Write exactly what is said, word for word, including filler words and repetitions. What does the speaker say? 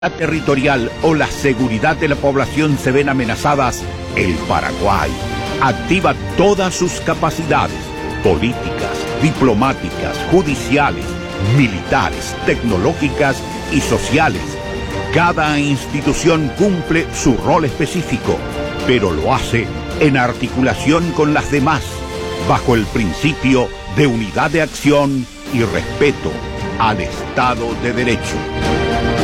territorial o la seguridad de la población se ven amenazadas, el Paraguay activa todas sus capacidades políticas, diplomáticas, judiciales, militares, tecnológicas y sociales. Cada institución cumple su rol específico, pero lo hace en articulación con las demás, bajo el principio de unidad de acción y respeto al Estado de Derecho.